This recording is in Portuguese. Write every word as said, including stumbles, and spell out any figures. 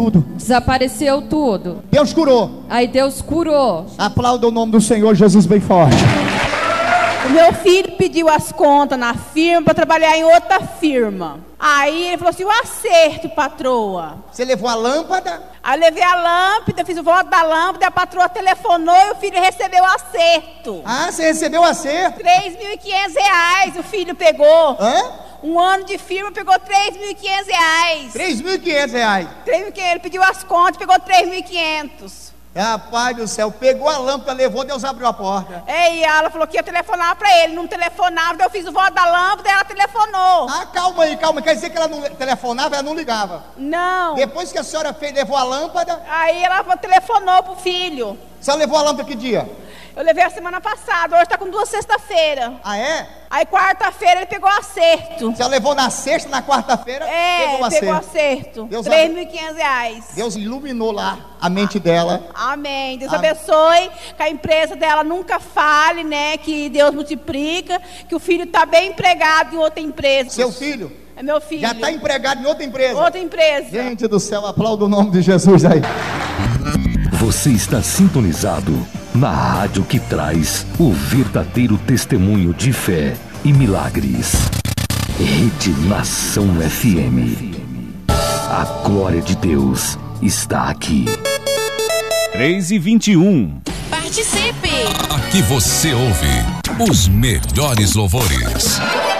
tudo. Desapareceu tudo. Deus curou. Aí Deus curou. Aplauda o nome do Senhor Jesus bem forte. O meu filho pediu as contas na firma para trabalhar em outra firma. Aí ele falou assim, o acerto, patroa. Você levou a lâmpada? Aí eu levei a lâmpada, fiz o voto da lâmpada, a patroa telefonou e o filho recebeu o acerto. Ah, você recebeu o acerto? três mil e quinhentos reais o filho pegou. Hã? Um ano de firma pegou três mil e quinhentos reais. três mil e quinhentos reais. três mil e quinhentos, ele pediu as contas, pegou três mil e quinhentos. Rapaz do céu, pegou a lâmpada, levou, Deus abriu a porta. É, e ela falou que ia telefonar pra ele, não telefonava, daí eu fiz o voto da lâmpada e ela telefonou. Ah, calma aí, calma, quer dizer que ela não telefonava, ela não ligava. Não. Depois que a senhora fez, levou a lâmpada. Aí ela telefonou pro filho. A senhora levou a lâmpada que dia? Eu levei a semana passada, hoje tá com duas sexta-feira. Ah, é? Aí quarta-feira ele pegou acerto. A senhora levou na sexta, na quarta-feira, É, pegou o acerto. pegou acerto. Deus três mil e quinhentos reais. Deus iluminou lá a mente dela. Amém. Deus Amém. abençoe, que a empresa dela nunca fale, né? Que Deus multiplica, que o filho tá bem empregado em outra empresa. Seu filho É meu filho. já está empregado em outra empresa. Outra empresa. Gente do céu, aplauda o nome de Jesus aí. Você está sintonizado na rádio que traz o verdadeiro testemunho de fé e milagres. Rede Nação F M. A glória de Deus está aqui. três e vinte e um. Participe! Aqui você ouve os melhores louvores.